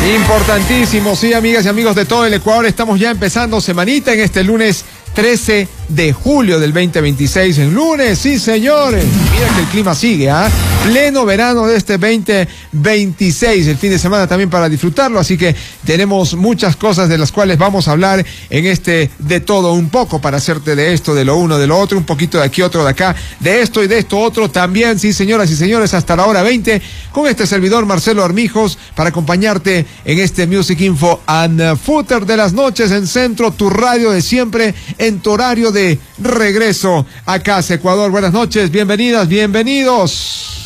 Importantísimo, sí, amigas y amigos de todo el Ecuador, estamos ya empezando semanita en este lunes 13 de julio del 2026, en lunes, sí señores, mira que el clima sigue, pleno verano de este 2026, el fin de semana también para disfrutarlo, así que tenemos muchas cosas de las cuales vamos a hablar en este de todo un poco, para hacerte de esto, de lo uno, de lo otro, un poquito de aquí, otro de acá, de esto y de esto otro también, sí señoras y señores, hasta la hora 20, con este servidor Marcelo Armijos, para acompañarte en este Music Info and Footer de las noches en Centro, tu radio de siempre, en tu horario de regreso a casa, Ecuador. Buenas noches, bienvenidas, bienvenidos.